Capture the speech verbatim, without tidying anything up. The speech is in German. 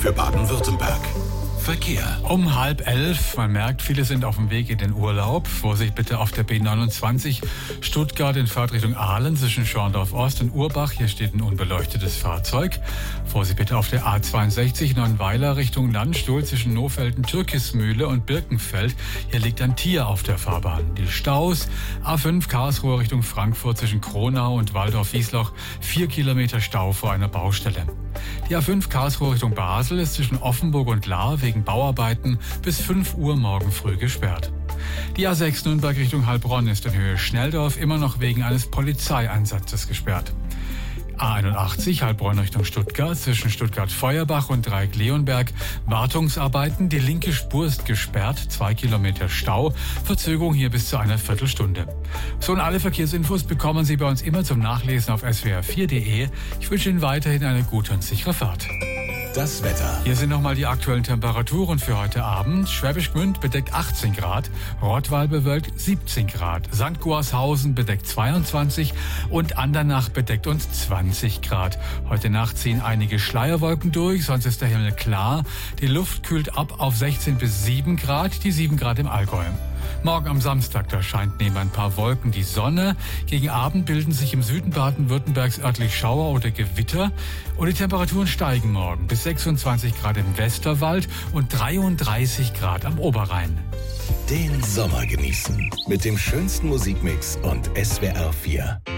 für Baden-Württemberg. Verkehr. Um halb elf. Man merkt, viele sind auf dem Weg in den Urlaub. Vorsicht bitte auf der B neunundzwanzig Stuttgart in Fahrtrichtung Aalen zwischen Schorndorf Ost und Urbach. Hier steht ein unbeleuchtetes Fahrzeug. Vorsicht bitte auf der A zweiundsechzig Neuenweiler Richtung Landstuhl zwischen Nohfelden, Türkismühle und Birkenfeld. Hier liegt ein Tier auf der Fahrbahn. Die Staus. A fünf Karlsruhe Richtung Frankfurt zwischen Kronau und Waldorf-Wiesloch. Vier Kilometer Stau vor einer Baustelle. Die A fünf Karlsruhe Richtung Basel ist zwischen Offenburg und Lahr wegen Bauarbeiten bis fünf Uhr morgen früh gesperrt. Die A sechs Nürnberg Richtung Heilbronn ist in Höhe Schnelldorf immer noch wegen eines Polizeieinsatzes gesperrt. A einundachtzig Heilbronn Richtung Stuttgart zwischen Stuttgart-Feuerbach und Dreieck-Leonberg. Wartungsarbeiten, die linke Spur ist gesperrt, zwei Kilometer Stau, Verzögerung hier bis zu einer Viertelstunde. So, und alle Verkehrsinfos bekommen Sie bei uns immer zum Nachlesen auf S W R vier punkt de. Ich wünsche Ihnen weiterhin eine gute und sichere Fahrt. Das Wetter. Hier sind nochmal die aktuellen Temperaturen für heute Abend. Schwäbisch Gmünd bedeckt achtzehn Grad, Rottweil bewölkt siebzehn Grad, Sankt Goarshausen bedeckt zweiundzwanzig und Andernach bedeckt uns zwanzig Grad. Heute Nacht ziehen einige Schleierwolken durch, sonst ist der Himmel klar. Die Luft kühlt ab auf sechzehn bis sieben Grad, die sieben Grad im Allgäu. Morgen am Samstag, da scheint neben ein paar Wolken die Sonne. Gegen Abend bilden sich im Süden Baden-Württembergs örtlich Schauer oder Gewitter. Und die Temperaturen steigen morgen bis sechsundzwanzig Grad im Westerwald und dreiunddreißig Grad am Oberrhein. Den Sommer genießen mit dem schönsten Musikmix und S W R vier.